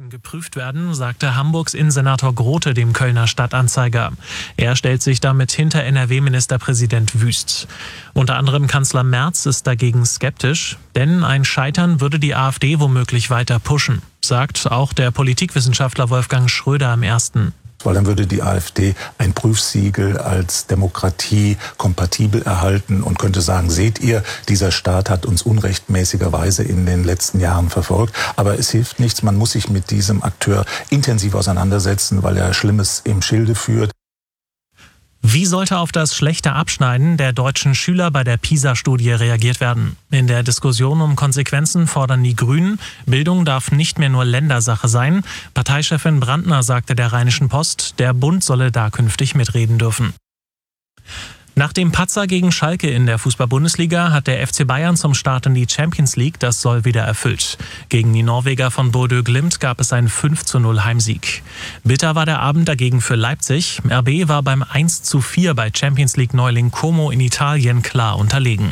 Verfahren geprüft werden, sagte Hamburgs Innensenator Grote dem Kölner Stadtanzeiger. Er stellt sich damit hinter NRW-Ministerpräsident Wüst. Unter anderem Kanzler Merz ist dagegen skeptisch, denn ein Scheitern würde die AfD womöglich weiter pushen, sagt auch der Politikwissenschaftler Wolfgang Schröder am 1. Weil dann würde die AfD ein Prüfsiegel als Demokratie kompatibel erhalten und könnte sagen, seht ihr, dieser Staat hat uns unrechtmäßigerweise in den letzten Jahren verfolgt. Aber es hilft nichts, man muss sich mit diesem Akteur intensiv auseinandersetzen, weil er Schlimmes im Schilde führt. Wie sollte auf das schlechte Abschneiden der deutschen Schüler bei der PISA-Studie reagiert werden? In der Diskussion um Konsequenzen fordern die Grünen, Bildung darf nicht mehr nur Ländersache sein. Parteichefin Brandner sagte der Rheinischen Post, der Bund solle da künftig mitreden dürfen. Nach dem Patzer gegen Schalke in der Fußball-Bundesliga hat der FC Bayern zum Start in die Champions League das Soll wieder erfüllt. Gegen die Norweger von Bodø Glimt gab es einen 5:0 Heimsieg. Bitter war der Abend dagegen für Leipzig. RB war beim 1:4 bei Champions League-Neuling Como in Italien klar unterlegen.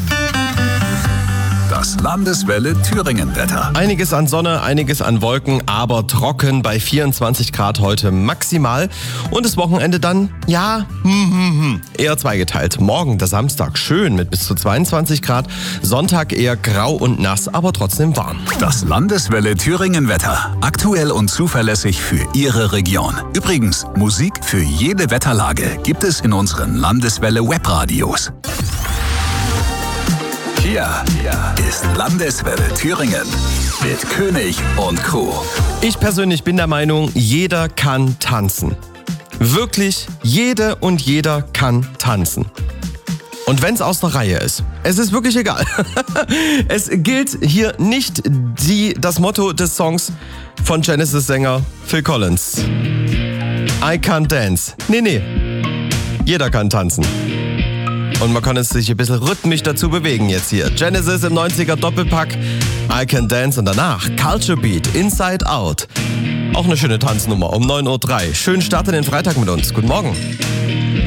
Das Landeswelle Thüringen-Wetter. Einiges an Sonne, einiges an Wolken, aber trocken bei 24 Grad heute maximal. Und das Wochenende dann, eher zweigeteilt. Morgen, der Samstag, schön mit bis zu 22 Grad. Sonntag eher grau und nass, aber trotzdem warm. Das Landeswelle Thüringen-Wetter. Aktuell und zuverlässig für Ihre Region. Übrigens, Musik für jede Wetterlage gibt es in unseren Landeswelle Webradios. Hier ist Landeswelle Thüringen mit König und Crew. Ich persönlich bin der Meinung, jeder kann tanzen. Wirklich, jede und jeder kann tanzen. Und wenn es aus der Reihe ist, es ist wirklich egal. Es gilt hier nicht das Motto des Songs von Genesis-Sänger Phil Collins. I can't dance. Nee. Jeder kann tanzen. Und man kann es sich ein bisschen rhythmisch dazu bewegen jetzt hier. Genesis im 90er Doppelpack, I Can Dance und danach Culture Beat, Inside Out. Auch eine schöne Tanznummer um 9:03 Uhr. Schönen Start in den Freitag mit uns. Guten Morgen.